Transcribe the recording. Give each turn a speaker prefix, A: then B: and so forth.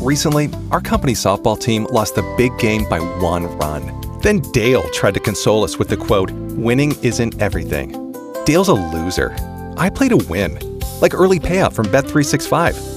A: Recently, our company softball team lost the big game by 1 run. Then Dale tried to console us with the quote, "Winning isn't everything." Dale's a loser. I play to win, like early payout from Bet365.